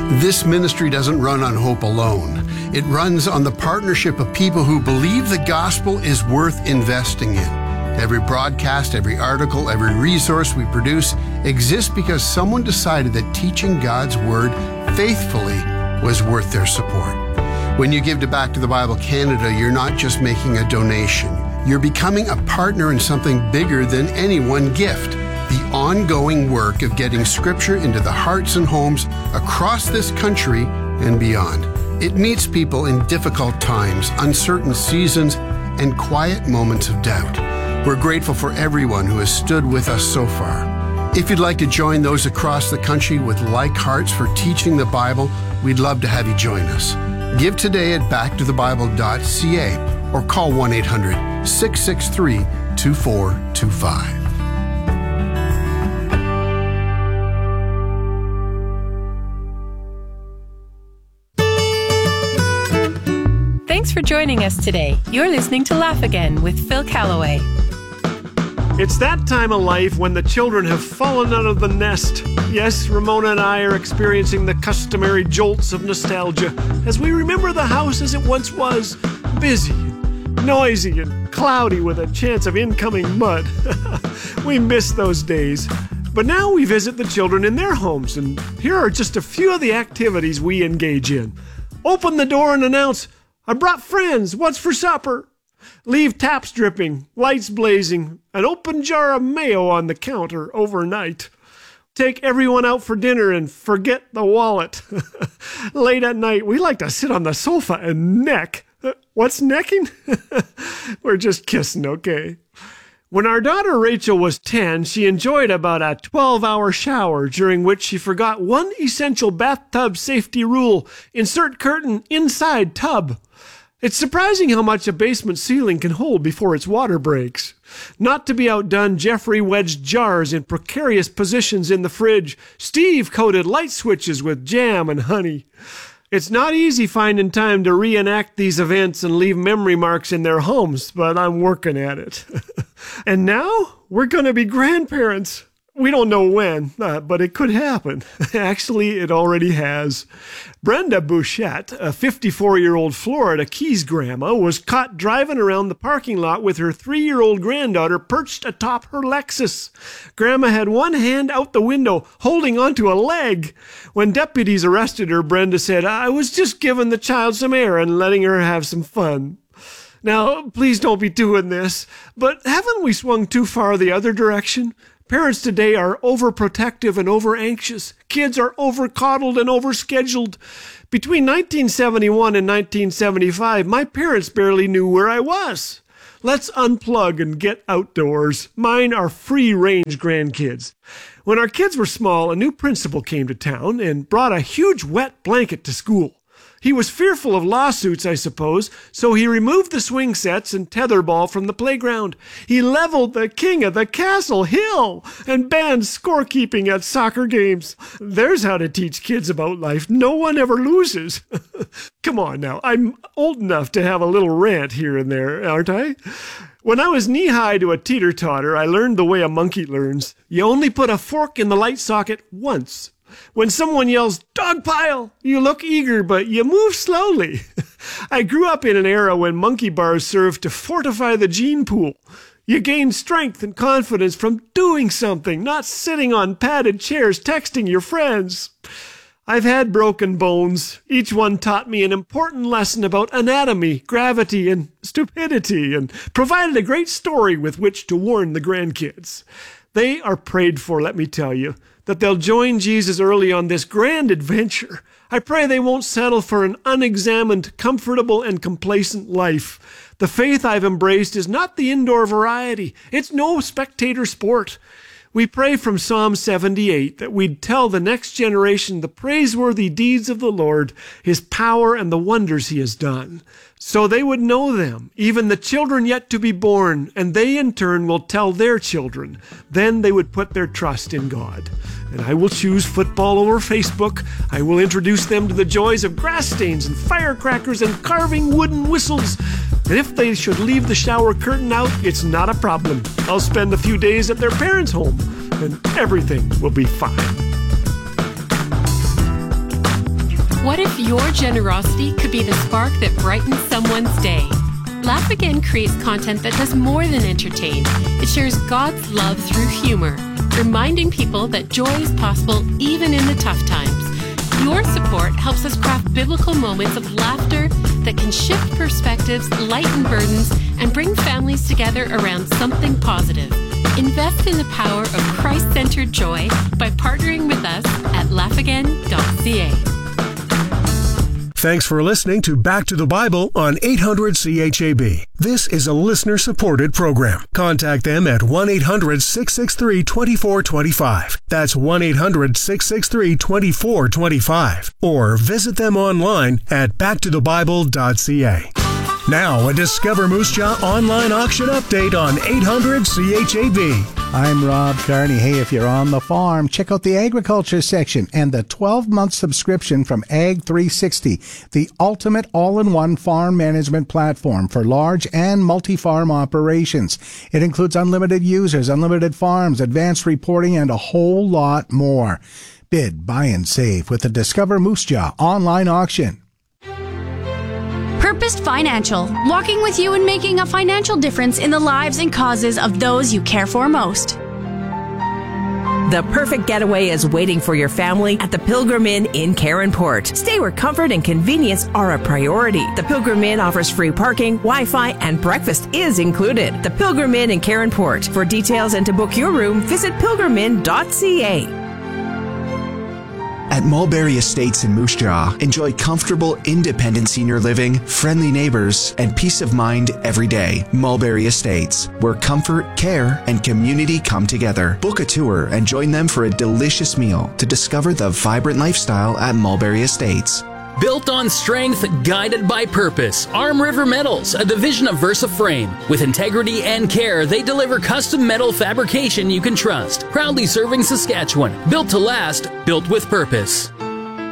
This ministry doesn't run on hope alone. It runs on the partnership of people who believe the gospel is worth investing in. Every broadcast, every article, every resource we produce exists because someone decided that teaching God's Word faithfully was worth their support. When you give to Back to the Bible Canada, you're not just making a donation. You're becoming a partner in something bigger than any one gift. The ongoing work of getting Scripture into the hearts and homes across this country and beyond. It meets people in difficult times, uncertain seasons, and quiet moments of doubt. We're grateful for everyone who has stood with us so far. If you'd like to join those across the country with like hearts for teaching the Bible, we'd love to have you join us. Give today at backtothebible.ca or call 1-800-663-2425. Thanks for joining us today. You're listening to Laugh Again with Phil Callaway. It's that time of life when the children have fallen out of the nest. Yes, Ramona and I are experiencing the customary jolts of nostalgia as we remember the house as it once was, busy, noisy, and cloudy with a chance of incoming mud. We miss those days. But now we visit the children in their homes, and here are just a few of the activities we engage in. Open the door and announce, "I brought friends, what's for supper?" Leave taps dripping, lights blazing, an open jar of mayo on the counter overnight. Take everyone out for dinner and forget the wallet. Late at night, we like to sit on the sofa and neck. What's necking? We're just kissing, okay? When our daughter Rachel was 10, she enjoyed about a 12-hour shower during which she forgot one essential bathtub safety rule: insert curtain inside tub. It's surprising how much a basement ceiling can hold before its water breaks. Not to be outdone, Jeffrey wedged jars in precarious positions in the fridge. Steve coated light switches with jam and honey. It's not easy finding time to reenact these events and leave memory marks in their homes, but I'm working at it. And now we're going to be grandparents. We don't know when, but it could happen. Actually, it already has. Brenda Bouchette, a 54-year-old Florida Keys grandma, was caught driving around the parking lot with her 3-year-old granddaughter perched atop her Lexus. Grandma had one hand out the window, holding onto a leg. When deputies arrested her, Brenda said, "I was just giving the child some air and letting her have some fun." Now, please don't be doing this, but haven't we swung too far the other direction? Parents today are overprotective and over-anxious. Kids are over-coddled and over-scheduled. Between 1971 and 1975, my parents barely knew where I was. Let's unplug and get outdoors. Mine are free-range grandkids. When our kids were small, a new principal came to town and brought a huge wet blanket to school. He was fearful of lawsuits, I suppose, so he removed the swing sets and tetherball from the playground. He leveled the king of the castle hill and banned scorekeeping at soccer games. There's how to teach kids about life. No one ever loses. Come on now, I'm old enough to have a little rant here and there, aren't I? When I was knee-high to a teeter-totter, I learned the way a monkey learns. You only put a fork in the light socket once. When someone yells, "Dog pile," you look eager, but you move slowly. I grew up in an era when monkey bars served to fortify the gene pool. You gain strength and confidence from doing something, not sitting on padded chairs texting your friends. I've had broken bones. Each one taught me an important lesson about anatomy, gravity, and stupidity, and provided a great story with which to warn the grandkids. They are prayed for, let me tell you, that they'll join Jesus early on this grand adventure. I pray they won't settle for an unexamined, comfortable, and complacent life. The faith I've embraced is not the indoor variety. It's no spectator sport. We pray from Psalm 78 that we'd tell the next generation the praiseworthy deeds of the Lord, His power, and the wonders He has done, so they would know them, even the children yet to be born, and they in turn will tell their children. Then they would put their trust in God. And I will choose football over Facebook. I will introduce them to the joys of grass stains and firecrackers and carving wooden whistles. And if they should leave the shower curtain out, it's not a problem. I'll spend a few days at their parents' home, and everything will be fine. What if your generosity could be the spark that brightens someone's day? Laugh Again creates content that does more than entertain. It shares God's love through humor, reminding people that joy is possible even in the tough times. Your support helps us craft biblical moments of laughter that can shift perspectives, lighten burdens, and bring families together around something positive. Invest in the power of Christ-centered joy by partnering with us at laughagain.ca. Thanks for listening to Back to the Bible on 800 CHAB. This is a listener-supported program. Contact them at 1-800-663-2425. That's 1-800-663-2425. Or visit them online at backtothebible.ca. Now, a Discover Moose Jaw online auction update on 800 CHAB. I'm Rob Carney. Hey, if you're on the farm, check out the agriculture section and the 12-month subscription from Ag 360, the ultimate all-in-one farm management platform for large and multi-farm operations. It includes unlimited users, unlimited farms, advanced reporting, and a whole lot more. Bid, buy, and save with the Discover Moose Jaw online auction. Purposed Financial, walking with you and making a financial difference in the lives and causes of those you care for most. The perfect getaway is waiting for your family at the Pilgrim Inn in Caronport. Stay where comfort and convenience are a priority. The Pilgrim Inn offers free parking, Wi-Fi, and breakfast is included. The Pilgrim Inn in Caronport. For details and to book your room, visit pilgriminn.ca. At Mulberry Estates in Moose Jaw, enjoy comfortable, independent senior living, friendly neighbors, and peace of mind every day. Mulberry Estates, where comfort, care, and community come together. Book a tour and join them for a delicious meal to discover the vibrant lifestyle at Mulberry Estates. Built on strength, guided by purpose. Arm River Metals, a division of Versa Frame. With integrity and care, they deliver custom metal fabrication you can trust. Proudly serving Saskatchewan. Built to last, built with purpose.